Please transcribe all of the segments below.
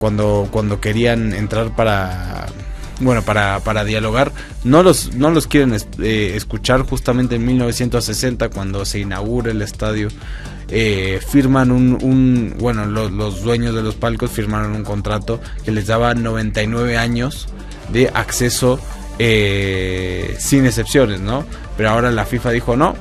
cuando querían entrar para dialogar, no los quieren escuchar. Justamente en 1960, cuando se inaugura el estadio, firman los dueños de los palcos firmaron un contrato que les daba 99 años de acceso sin excepciones, ¿no? Pero ahora la FIFA dijo no,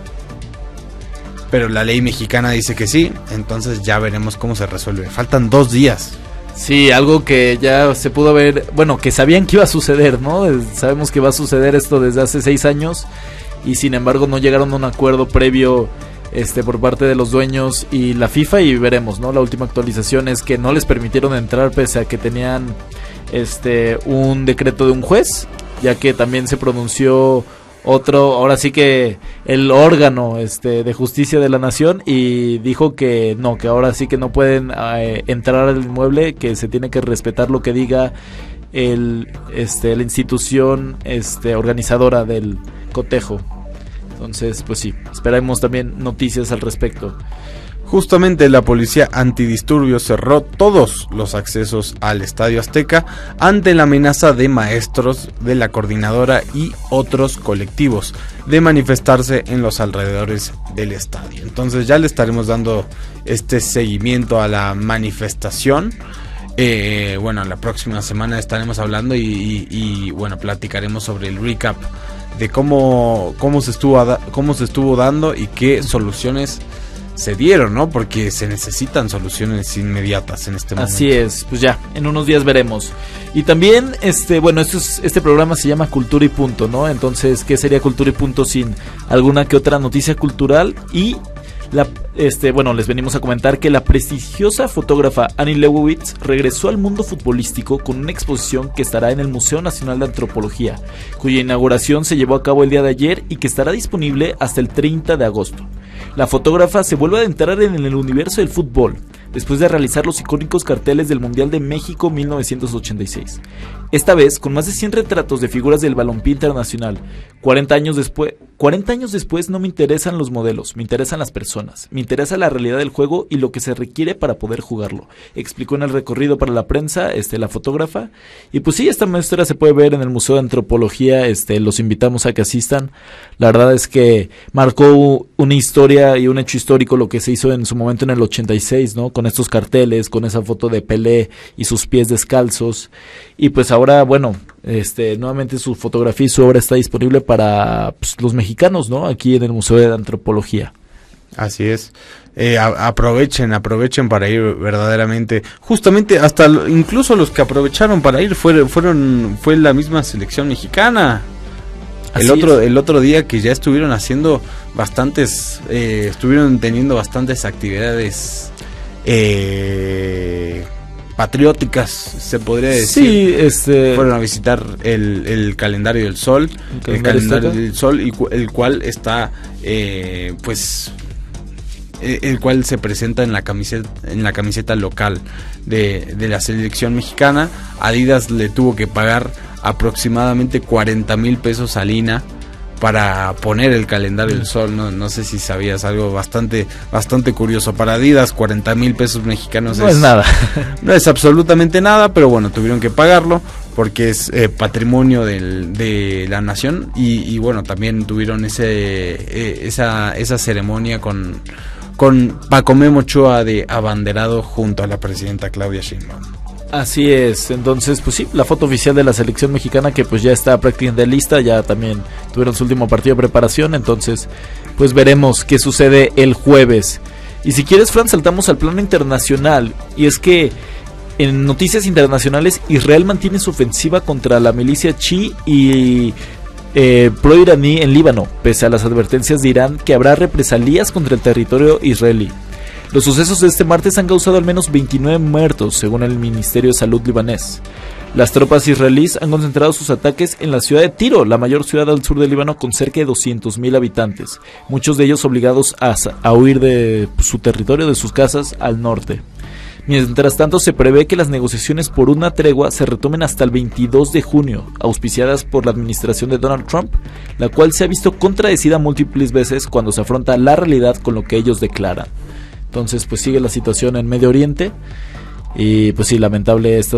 pero la ley mexicana dice que sí. Entonces ya veremos cómo se resuelve. Faltan 2 días. Sí, algo que ya se pudo ver, que sabían que iba a suceder, ¿no? Sabemos que va a suceder esto desde hace 6 años y sin embargo no llegaron a un acuerdo previo por parte de los dueños y la FIFA, y veremos, ¿no? La última actualización es que no les permitieron entrar pese a que tenían un decreto de un juez, ya que también se pronunció ahora sí que el órgano de justicia de la nación, y dijo que no, que ahora sí que no pueden entrar al inmueble, que se tiene que respetar lo que diga la institución organizadora del cotejo. Entonces, pues sí, esperamos también noticias al respecto. Justamente la policía antidisturbios cerró todos los accesos al Estadio Azteca ante la amenaza de maestros de la coordinadora y otros colectivos de manifestarse en los alrededores del estadio. Entonces ya le estaremos dando seguimiento a la manifestación. La próxima semana estaremos hablando y platicaremos sobre el recap de cómo se estuvo dando y qué soluciones se dieron, ¿no? Porque se necesitan soluciones inmediatas en este momento. Así es, pues ya, en unos días veremos. Y también, este programa se llama Cultura y Punto, ¿no? Entonces, ¿qué sería Cultura y Punto sin alguna que otra noticia cultural? Y les venimos a comentar que la prestigiosa fotógrafa Annie Leibovitz regresó al mundo futbolístico con una exposición que estará en el Museo Nacional de Antropología, cuya inauguración se llevó a cabo el día de ayer y que estará disponible hasta el 30 de agosto. La fotógrafa se vuelve a adentrar en el universo del fútbol, después de realizar los icónicos carteles del Mundial de México 1986. Esta vez con más de 100 retratos de figuras del balompié internacional. 40 años después no me interesan los modelos, me interesan las personas, me interesa la realidad del juego y lo que se requiere para poder jugarlo, explicó en el recorrido para la prensa la fotógrafa. Y pues sí, esta muestra se puede ver en el Museo de Antropología, los invitamos a que asistan. La verdad es que marcó una historia y un hecho histórico lo que se hizo en su momento en el 86, ¿no? Con estos carteles, con esa foto de Pelé y sus pies descalzos. Y pues ahora, nuevamente su fotografía y su obra está disponible para los mexicanos, ¿no? Aquí en el Museo de Antropología. Así es. Aprovechen para ir verdaderamente. Justamente hasta incluso los que aprovecharon para ir fue la misma selección mexicana. El otro día que ya estuvieron haciendo estuvieron teniendo bastantes actividades patrióticas, se podría decir. Sí, fueron a visitar el calendario del Sol, el calendario del Sol, el cual está el cual se presenta en la camiseta local de la selección mexicana. Adidas le tuvo que pagar aproximadamente 40,000 pesos a Lina para poner el calendario del Sol. No sé si sabías algo bastante curioso. Para Adidas, 40,000 pesos mexicanos no es nada. No es absolutamente nada, pero bueno, tuvieron que pagarlo porque es patrimonio de la nación. Y también tuvieron esa ceremonia con Paco Memo Ochoa de abanderado junto a la presidenta Claudia Sheinbaum. Así es, entonces pues sí, la foto oficial de la selección mexicana que pues ya está prácticamente lista, ya también tuvieron su último partido de preparación, entonces pues veremos qué sucede el jueves. Y si quieres, Fran, saltamos al plano internacional, y es que en noticias internacionales, Israel mantiene su ofensiva contra la milicia chií y pro-iraní en Líbano, pese a las advertencias de Irán que habrá represalias contra el territorio israelí. Los sucesos de este martes han causado al menos 29 muertos, según el Ministerio de Salud libanés. Las tropas israelíes han concentrado sus ataques en la ciudad de Tiro, la mayor ciudad al sur del Líbano con cerca de 200,000 habitantes, muchos de ellos obligados a huir de su territorio, de sus casas, al norte. Mientras tanto, se prevé que las negociaciones por una tregua se retomen hasta el 22 de junio, auspiciadas por la administración de Donald Trump, la cual se ha visto contradecida múltiples veces cuando se afronta la realidad con lo que ellos declaran. Entonces pues sigue la situación en Medio Oriente. Y pues sí, lamentable esto